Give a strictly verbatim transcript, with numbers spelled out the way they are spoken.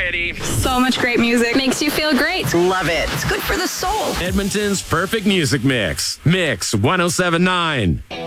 variety. So much great music. Makes you feel great. Love it. It's good for the soul. Edmonton's perfect music mix. Mix one oh seven point nine.